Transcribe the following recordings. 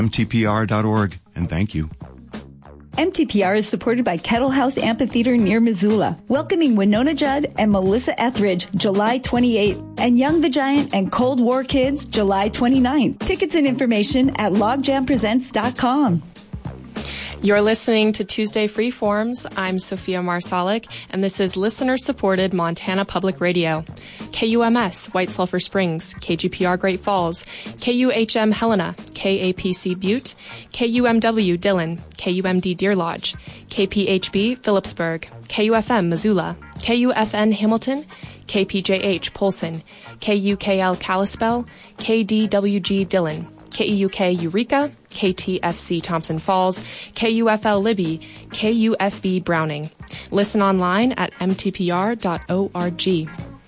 mtpr.org, and thank you. MTPR is supported by Kettle House Amphitheater near Missoula, welcoming Winona Judd and Melissa Etheridge July 28th, and Young the Giant and Cold War Kids July 29th. Tickets and information at logjampresents.com. You're listening to Tuesday Freeforms. I'm Sophia Marsalic, and this is listener-supported Montana Public Radio. KUMS, White Sulphur Springs, KGPR Great Falls, KUHM Helena, KAPC Butte, KUMW Dillon, KUMD Deer Lodge, KPHB Phillipsburg, KUFM Missoula, KUFN Hamilton, KPJH Polson, KUKL Kalispell, KDWG Dillon, KEUK Eureka, KTFC Thompson Falls, KUFL Libby, KUFB Browning. Listen online at mtpr.org.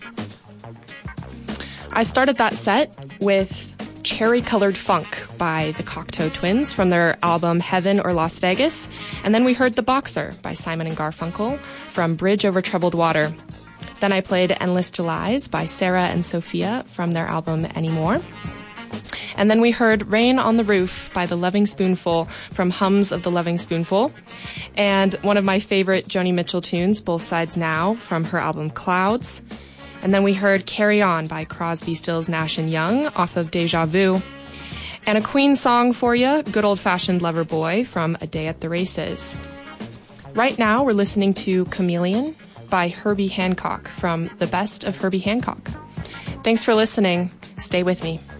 I started that set with Cherry Colored Funk by the Cocteau Twins from their album Heaven or Las Vegas, and then we heard The Boxer by Simon and Garfunkel from Bridge Over Troubled Water. Then I played Endless Julys by Sarah and Sophia from their album Anymore. And then we heard Rain on the Roof by The Loving Spoonful from Hums of the Loving Spoonful. And one of my favorite Joni Mitchell tunes, Both Sides Now, from her album Clouds. And then we heard Carry On by Crosby, Stills, Nash & Young off of Deja Vu. And a Queen song for you, Good Old Fashioned Lover Boy from A Day at the Races. Right now we're listening to Chameleon by Herbie Hancock from The Best of Herbie Hancock. Thanks for listening. Stay with me.